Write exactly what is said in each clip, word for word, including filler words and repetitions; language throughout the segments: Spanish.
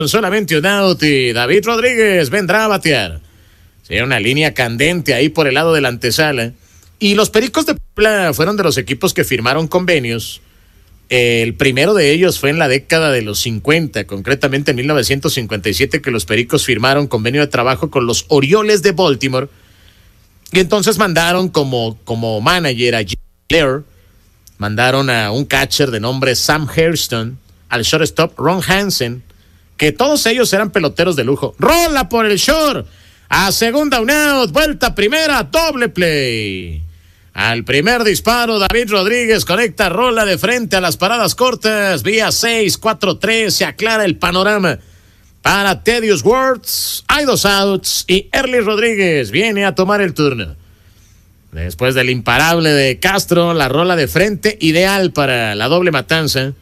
solamente un out y David Rodríguez vendrá a batear. Sería una línea candente ahí por el lado de la antesala. Y los Pericos de Puebla fueron de los equipos que firmaron convenios. El primero de ellos fue en la década de los cincuenta, concretamente en mil novecientos cincuenta y siete, que los Pericos firmaron convenio de trabajo con los Orioles de Baltimore. Y entonces mandaron como, como manager a Jim Blair, mandaron a un catcher de nombre Sam Hairston, al shortstop Ron Hansen, que todos ellos eran peloteros de lujo. Rola por el short, a segunda un out, vuelta primera, doble play. Al primer disparo, David Rodríguez conecta rola de frente a las paradas cortas, vía seis, cuatro, tres, se aclara el panorama para Thaddeus Wurtz. Hay dos outs y Erlis Rodríguez viene a tomar el turno. Después del imparable de Castro, la rola de frente, ideal para la doble matanza.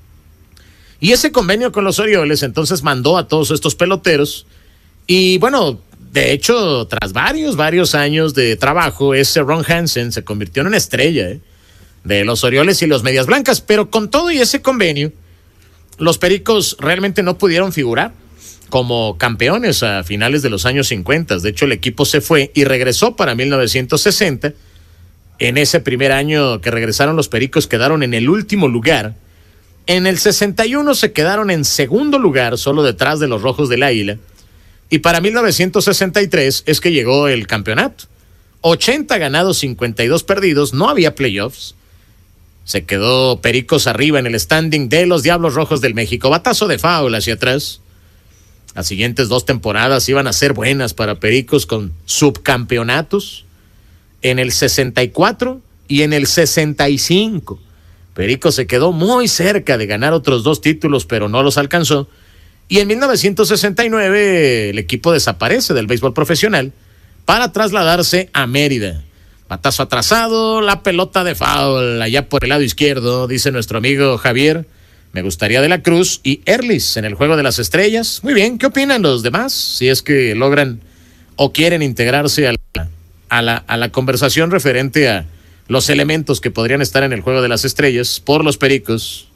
Y ese convenio con los Orioles entonces mandó a todos estos peloteros. Y bueno, de hecho, tras varios, varios años de trabajo, ese Ron Hansen se convirtió en una estrella ¿eh? de los Orioles y los Medias Blancas. Pero con todo y ese convenio, los Pericos realmente no pudieron figurar como campeones a finales de los años cincuenta. De hecho, el equipo se fue y regresó para mil novecientos sesenta. En ese primer año que regresaron los Pericos quedaron en el último lugar. En el sesenta y uno se quedaron en segundo lugar, solo detrás de los Rojos del Águila. Y para mil novecientos sesenta y tres es que llegó el campeonato. ochenta ganados, cincuenta y dos perdidos, no había playoffs. Se quedó Pericos arriba en el standing de los Diablos Rojos del México. Batazo de foul hacia atrás. Las siguientes dos temporadas iban a ser buenas para Pericos con subcampeonatos. En el sesenta y cuatro y en el sesenta y cinco. Pericos se quedó muy cerca de ganar otros dos títulos, pero no los alcanzó. Y en mil novecientos sesenta y nueve el equipo desaparece del béisbol profesional para trasladarse a Mérida. Batazo atrasado, la pelota de foul allá por el lado izquierdo, dice nuestro amigo Javier. Me gustaría de la Cruz y Erlis en el Juego de las Estrellas. Muy bien, ¿qué opinan los demás? Si es que logran o quieren integrarse a la, a la, a la conversación referente a los elementos que podrían estar en el Juego de las Estrellas por los Pericos.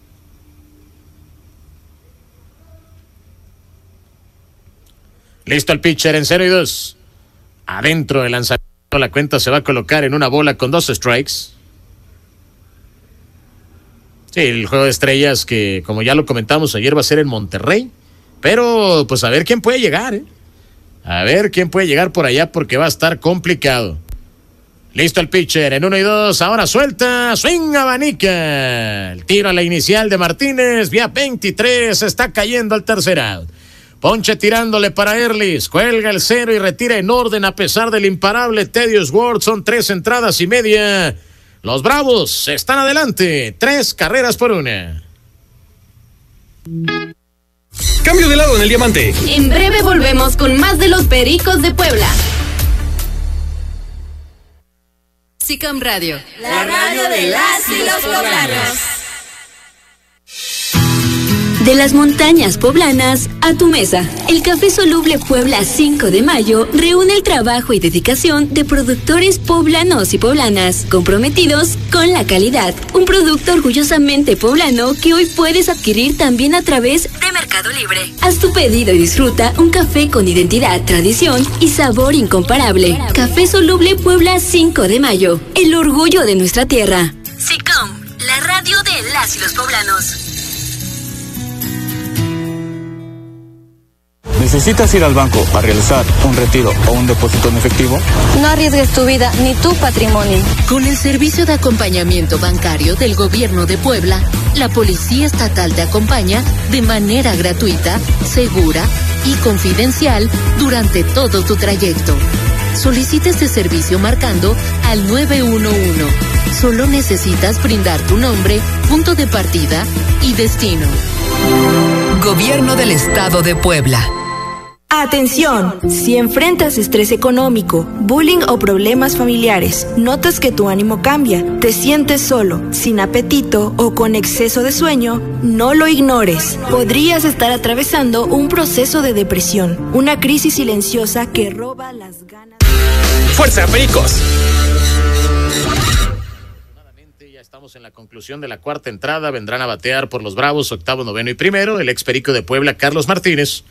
Listo el pitcher en cero y dos. Adentro del lanzamiento, la cuenta se va a colocar en una bola con dos strikes. Sí, el Juego de Estrellas que, como ya lo comentamos ayer, va a ser en Monterrey. Pero, pues a ver quién puede llegar, ¿eh? A ver quién puede llegar por allá porque va a estar complicado. Listo el pitcher en uno y dos. Ahora suelta, swing, abanica. El tiro a la inicial de Martínez, vía veintitrés, está cayendo al tercer out. Ponche tirándole para Erlis, cuelga el cero y retira en orden a pesar del imparable Thaddeus Wurtz. Son tres entradas y media. Los Bravos están adelante, tres carreras por una. Cambio de lado en el diamante. En breve volvemos con más de los Pericos de Puebla. SICAM Radio, la radio de las y los poblanos. De las montañas poblanas a tu mesa. El Café Soluble Puebla cinco de mayo reúne el trabajo y dedicación de productores poblanos y poblanas comprometidos con la calidad. Un producto orgullosamente poblano que hoy puedes adquirir también a través de Mercado Libre. Haz tu pedido y disfruta un café con identidad, tradición y sabor incomparable. Café Soluble Puebla cinco de mayo. El orgullo de nuestra tierra. SICAM, la radio de las y los poblanos. ¿Necesitas ir al banco a realizar un retiro o un depósito en efectivo? No arriesgues tu vida ni tu patrimonio. Con el servicio de acompañamiento bancario del Gobierno de Puebla, la Policía Estatal te acompaña de manera gratuita, segura y confidencial durante todo tu trayecto. Solicita este servicio marcando al nueve uno uno. Solo necesitas brindar tu nombre, punto de partida y destino. Gobierno del Estado de Puebla. Atención, si enfrentas estrés económico, bullying o problemas familiares, notas que tu ánimo cambia, te sientes solo, sin apetito o con exceso de sueño, no lo ignores. Podrías estar atravesando un proceso de depresión, una crisis silenciosa que roba las ganas. ¡Fuerza, Pericos! estamos en la conclusión de la cuarta entrada. Vendrán a batear por los Bravos, octavo, noveno y primero. El ex Perico de Puebla, Carlos Martínez.